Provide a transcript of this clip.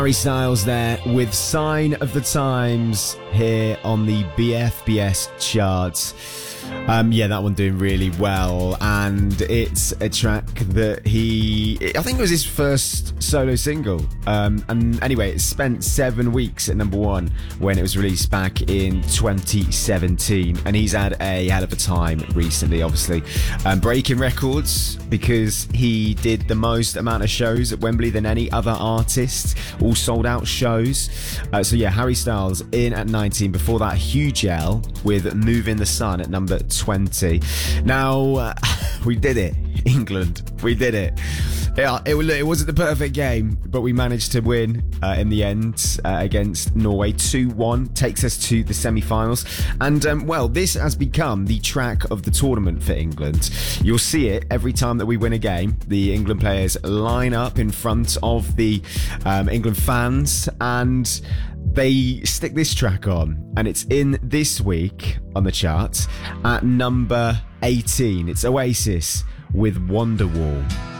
Harry Styles there with Sign of the Times here on the BFBS charts. That one doing really well, and it's a track that I think it was his first solo single, and anyway, it spent 7 weeks at number one when it was released back in 2017, and he's had a hell of a time recently, obviously, breaking records because he did the most amount of shows at Wembley than any other artist, all sold out shows. Harry Styles in at 19. Before that, Huge L with Move in the Sun at number 20. Now, we did it, England. We did it. It wasn't the perfect game, but we managed to win in the end against Norway. 2-1 takes us to the semi-finals. And, this has become the track of the tournament for England. You'll see it every time that we win a game. The England players line up in front of the England fans, and they stick this track on, and it's in this week on the charts at number 18. It's Oasis with Wonderwall.